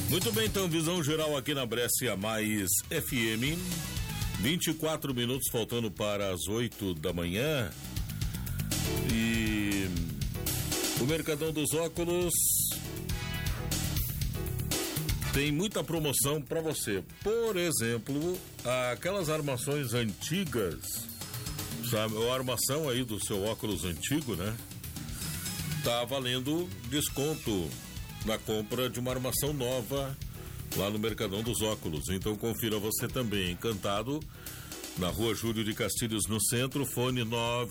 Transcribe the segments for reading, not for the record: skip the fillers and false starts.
Muito bem, então, visão geral aqui na Brescia Mais FM. 24 minutos faltando para as 8 da manhã. E o Mercadão dos Óculos tem muita promoção para você. Por exemplo, aquelas armações antigas, sabe? A armação aí do seu óculos antigo, né? Tá valendo desconto na compra de uma armação nova lá no Mercadão dos Óculos. Então confira você também. Encantado, na Rua Júlio de Castilhos, no centro. Fone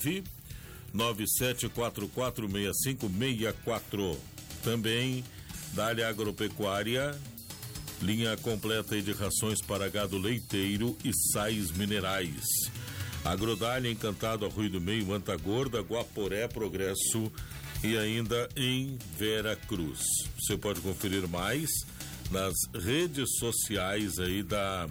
997446564. Também Dália Agropecuária, linha completa aí de rações para gado leiteiro e sais minerais. Agrodália, Encantado, Arroio do Meio, Manta Gorda, Guaporé, Progresso e ainda em Vera Cruz. Você pode conferir mais nas redes sociais aí da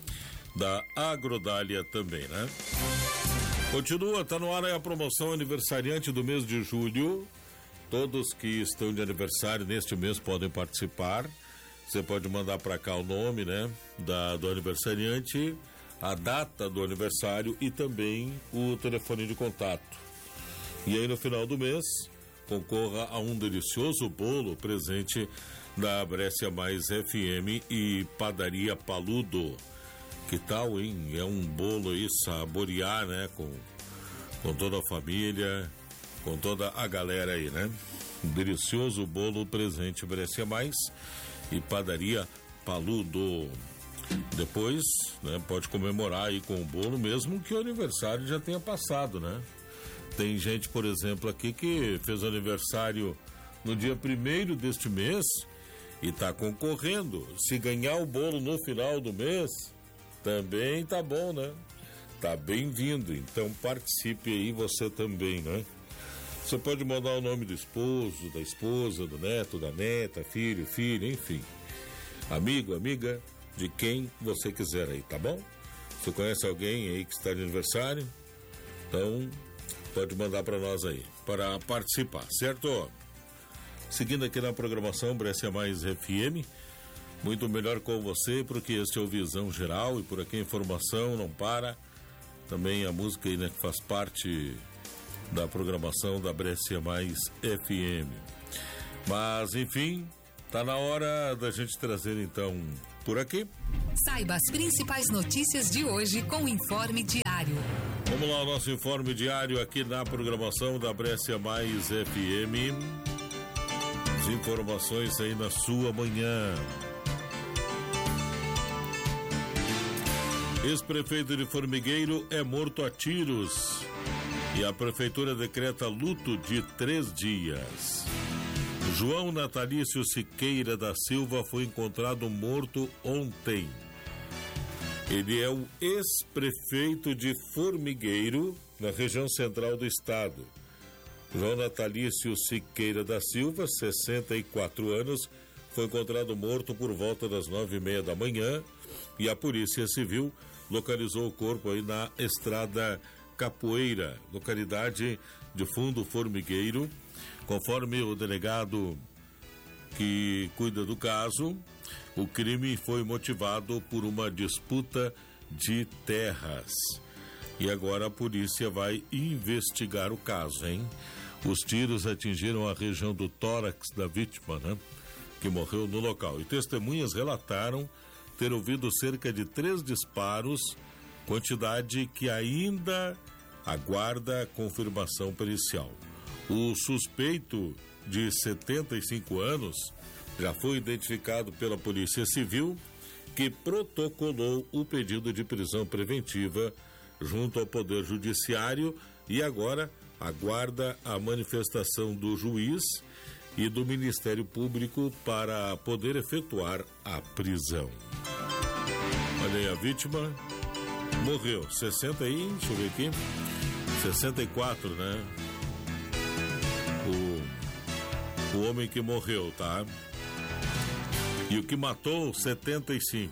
Agrodália também, né? Continua, tá no ar aí a promoção aniversariante do mês de julho. Todos que estão de aniversário neste mês podem participar. Você pode mandar para cá o nome, né, do aniversariante, a data do aniversário e também o telefone de contato. E aí no final do mês concorra a um delicioso bolo presente da Brescia Mais FM e Padaria Paludo. Que tal, hein? É um bolo aí, saborear, né? Com toda a família, com toda a galera aí, né? Um delicioso bolo presente Brescia Mais e Padaria Paludo. Depois, né? Pode comemorar aí com o bolo, mesmo que o aniversário já tenha passado, né? Tem gente, por exemplo, aqui que fez aniversário no dia 1º deste mês e tá concorrendo. Se ganhar o bolo no final do mês, também tá bom, né? Tá bem-vindo. Então participe aí você também, né? Você pode mandar o nome do esposo, da esposa, do neto, da neta, filho, filha, enfim. Amigo, amiga, de quem você quiser aí, tá bom? Você conhece alguém aí que está de aniversário? Então pode mandar para nós aí, para participar, certo? Seguindo aqui na programação Brescia Mais FM, muito melhor com você, porque este é o Visão Geral e por aqui a informação não para. Também a música aí, né, que faz parte da programação da Brescia Mais FM. Mas, enfim, tá na hora da gente trazer então por aqui. Saiba as principais notícias de hoje com o Informe Diário. Vamos lá, o nosso Informe Diário aqui na programação da Brescia Mais FM. As informações aí na sua manhã. Ex-prefeito de Formigueiro é morto a tiros e a prefeitura decreta luto de 3 dias. João Natalício Siqueira da Silva foi encontrado morto ontem. Ele é o ex-prefeito de Formigueiro, na região central do estado. João Natalício Siqueira da Silva, 64 anos, foi encontrado morto por volta das 9h30 da manhã e a Polícia Civil localizou o corpo aí na Estrada Capoeira, localidade de Fundo Formigueiro. Conforme o delegado que cuida do caso, o crime foi motivado por uma disputa de terras. E agora a polícia vai investigar o caso, hein? Os tiros atingiram a região do tórax da vítima, né? Que morreu no local. E testemunhas relataram ter ouvido cerca de 3 disparos, quantidade que ainda aguarda confirmação pericial. O suspeito, de 75 anos, já foi identificado pela Polícia Civil, que protocolou o pedido de prisão preventiva junto ao Poder Judiciário e agora aguarda a manifestação do juiz e do Ministério Público para poder efetuar a prisão. Olha aí, a vítima morreu, 60 aí, deixa eu ver aqui, 64, né? O homem que morreu, tá? E o que matou, 75.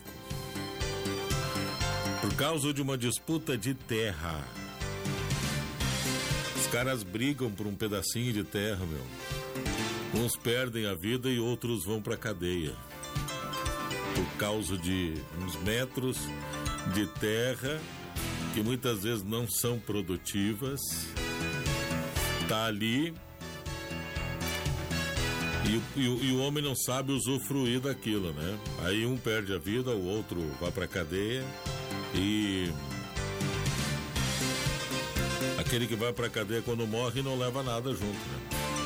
Por causa de uma disputa de terra. Os caras brigam por um pedacinho de terra, meu. Uns perdem a vida e outros vão pra cadeia. causa de uns metros de terra que muitas vezes não são produtivas. Tá ali e o homem não sabe usufruir daquilo, né? Aí um perde a vida, o outro vai pra cadeia e aquele que vai pra cadeia quando morre não leva nada junto, né?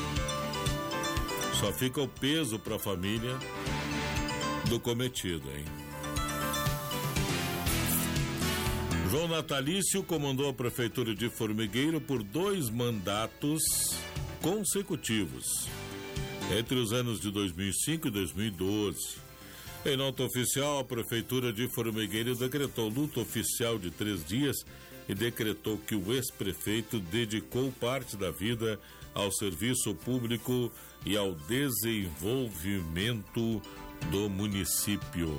Só fica o peso pra família do cometido, hein? João Natalício comandou a prefeitura de Formigueiro por 2 mandatos consecutivos, entre os anos de 2005 e 2012. Em nota oficial, a prefeitura de Formigueiro decretou luto oficial de 3 dias e decretou que o ex-prefeito dedicou parte da vida ao serviço público e ao desenvolvimento do município.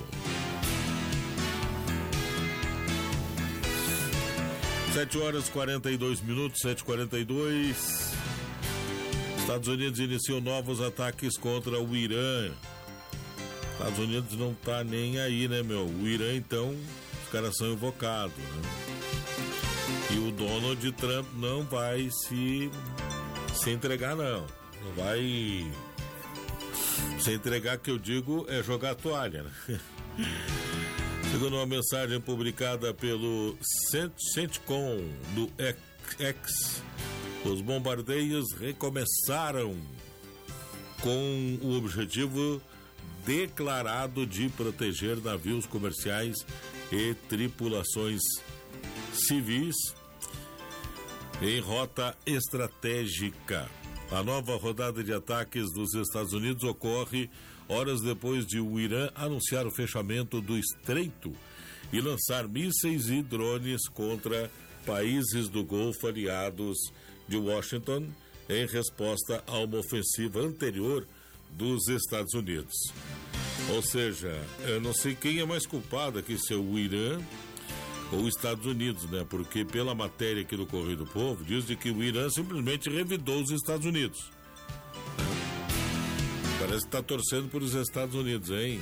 7h42, 7h42. Estados Unidos iniciou novos ataques contra o Irã. Estados Unidos não tá nem aí, né, meu? O Irã, então, os caras são invocados, né? E o Donald Trump não vai se entregar, não. Não vai se entregar, que eu digo, é jogar a toalha, né? Segundo uma mensagem publicada pelo CENTCOM do X, os bombardeios recomeçaram com o objetivo declarado de proteger navios comerciais e tripulações civis em rota estratégica. A nova rodada de ataques dos Estados Unidos ocorre horas depois de o Irã anunciar o fechamento do estreito e lançar mísseis e drones contra países do Golfo aliados de Washington em resposta a uma ofensiva anterior dos Estados Unidos. Ou seja, eu não sei quem é mais culpado aqui, se é o Irã ou os Estados Unidos, né? Porque pela matéria aqui do Correio do Povo, diz de que o Irã simplesmente revidou os Estados Unidos. Parece que tá torcendo por os Estados Unidos, hein?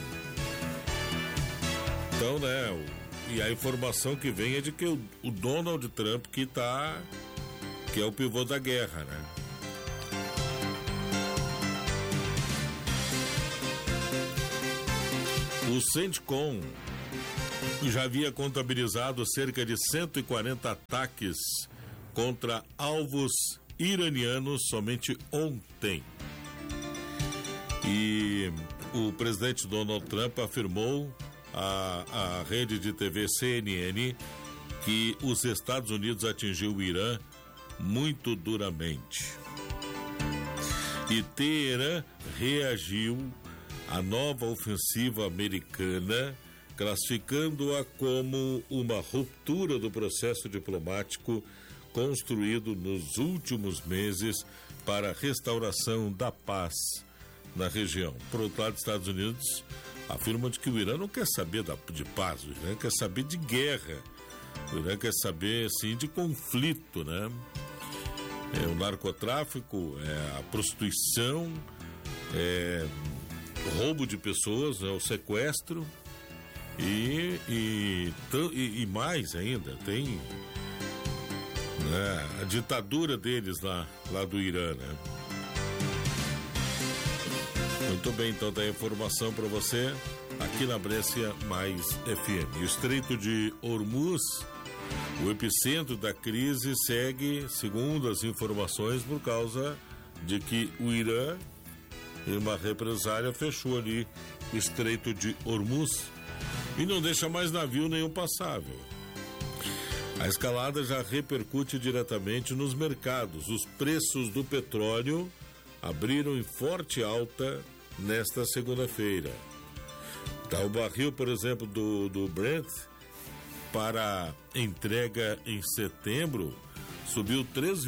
Então, né? E a informação que vem é de que o Donald Trump que é o pivô da guerra, né? O CENTCOM já havia contabilizado cerca de 140 ataques contra alvos iranianos somente ontem. E o presidente Donald Trump afirmou à rede de TV CNN que os Estados Unidos atingiu o Irã muito duramente. E Teherã reagiu à nova ofensiva americana, classificando-a como uma ruptura do processo diplomático construído nos últimos meses para a restauração da paz na região. Por outro lado, os Estados Unidos afirmam de que o Irã não quer saber de paz, o Irã quer saber de guerra, o Irã quer saber, assim, de conflito, né? É o narcotráfico, é a prostituição, é roubo de pessoas, é o sequestro e mais ainda, tem, né, a ditadura deles lá do Irã, né? Muito bem, então tem informação para você aqui na Brescia Mais FM. O Estreito de Hormuz, o epicentro da crise, segue, segundo as informações, por causa de que o Irã, em uma represália, fechou ali o Estreito de Hormuz e não deixa mais navio nenhum passável. A escalada já repercute diretamente nos mercados. Os preços do petróleo abriram em forte alta nesta segunda-feira. Tá, o barril, por exemplo, do Brent para entrega em setembro subiu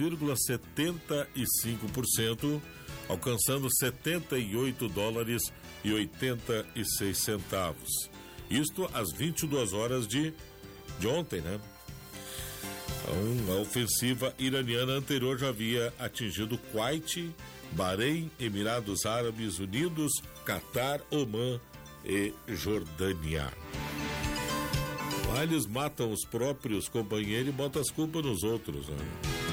3,75%, alcançando $78,86. Isto às 22 horas de ontem, né? Então, a ofensiva iraniana anterior já havia atingido Kuwait, Bahrein, Emirados Árabes Unidos, Catar, Omã e Jordânia. Lá eles matam os próprios companheiros e botam as culpas nos outros, né?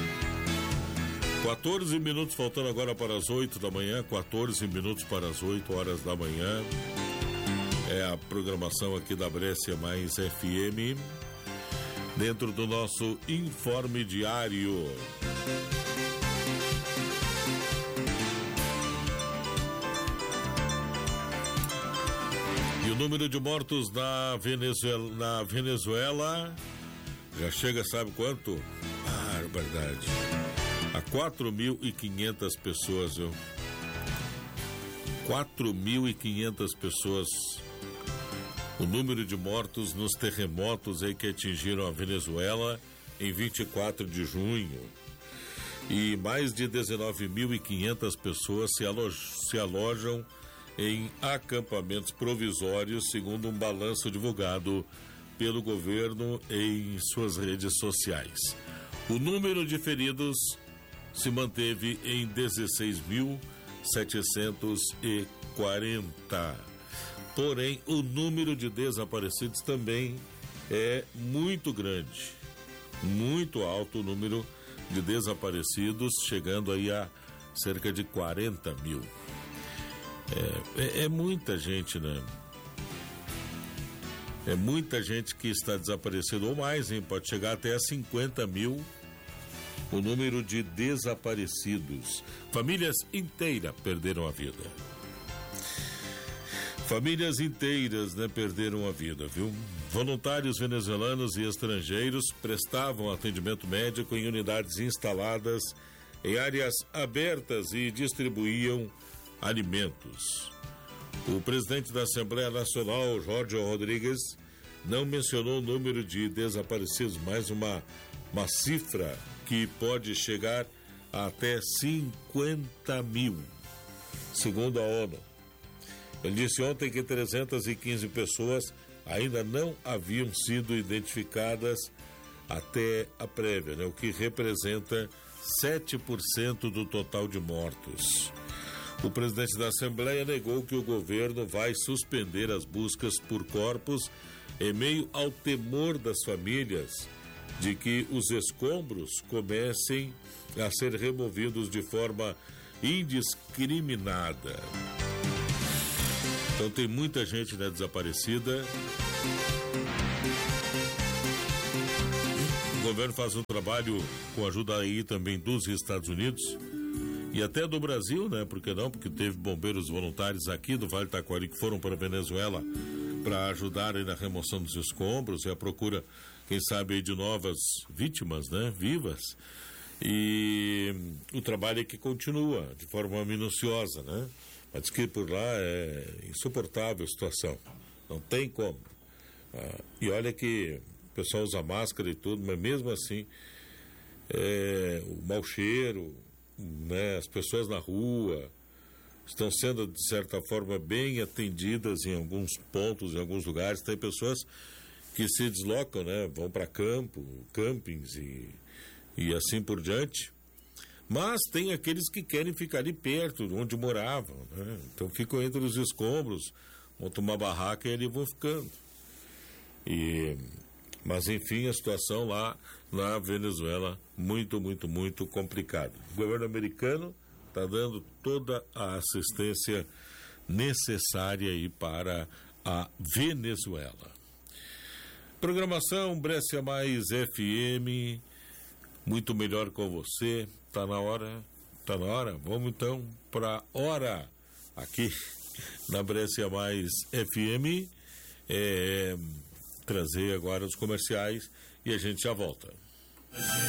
14 minutos faltando agora para as 8 da manhã, 14 minutos para as 8 horas da manhã. É a programação aqui da Brescia Mais FM, dentro do nosso Informe Diário. E o número de mortos na Venezuela já chega, sabe quanto? Barbaridade. A 4.500 pessoas, viu? 4.500 pessoas. O número de mortos nos terremotos aí que atingiram a Venezuela em 24 de junho. E mais de 19.500 pessoas se alojam em acampamentos provisórios, segundo um balanço divulgado pelo governo em suas redes sociais. O número de feridos se manteve em 16.740. Porém, o número de desaparecidos também é muito grande, muito alto o número de desaparecidos, chegando aí a cerca de 40 mil. É muita gente, né? É muita gente que está desaparecida, ou mais, hein? Pode chegar até a 50 mil o número de desaparecidos. Famílias inteiras perderam a vida. Famílias inteiras, né, perderam a vida, viu? Voluntários venezuelanos e estrangeiros prestavam atendimento médico em unidades instaladas em áreas abertas e distribuíam alimentos. O presidente da Assembleia Nacional, Jorge Rodrigues, não mencionou o número de desaparecidos, mas uma cifra que pode chegar a até 50 mil, segundo a ONU. Ele disse ontem que 315 pessoas ainda não haviam sido identificadas até a prévia, né? O que representa 7% do total de mortos. O presidente da Assembleia negou que o governo vai suspender as buscas por corpos em meio ao temor das famílias de que os escombros comecem a ser removidos de forma indiscriminada. Então tem muita gente, né, desaparecida. O governo faz um trabalho com ajuda aí também dos Estados Unidos e até do Brasil, né? Por que não? Porque teve bombeiros voluntários aqui do Vale do Taquari que foram para a Venezuela para ajudar aí na remoção dos escombros e a procura, quem sabe, aí de novas vítimas, né? Vivas. E o trabalho é que continua de forma minuciosa, né? Mas diz que por lá é insuportável a situação. Não tem como. E olha que o pessoal usa máscara e tudo, mas mesmo assim, o mau cheiro, né? As pessoas na rua estão sendo, de certa forma, bem atendidas em alguns pontos, em alguns lugares. Tem pessoas que se deslocam, né? Vão para campings e assim por diante. Mas tem aqueles que querem ficar ali perto, onde moravam, né? Então ficam entre os escombros, montam uma barraca e ali vão ficando. Mas enfim, a situação lá na Venezuela muito, muito, muito complicada. O governo americano está dando toda a assistência necessária aí para a Venezuela. Programação Brescia Mais FM, muito melhor com você. Tá na hora. Vamos então para a hora aqui na Brescia Mais FM, trazer agora os comerciais e a gente já volta.